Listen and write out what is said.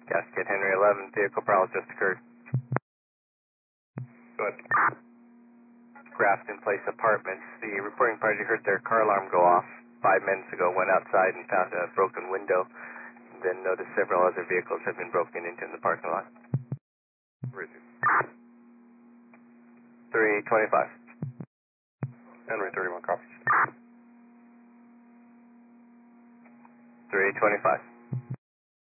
Cascade Henry 11, vehicle problems just occurred. Go ahead. Grafton Place Apartments. The reporting party heard their car alarm go off 5 minutes ago, went outside and found a broken window, then noticed several other vehicles had been broken into in the parking lot. Read you. 325. Henry 31 copies. 325.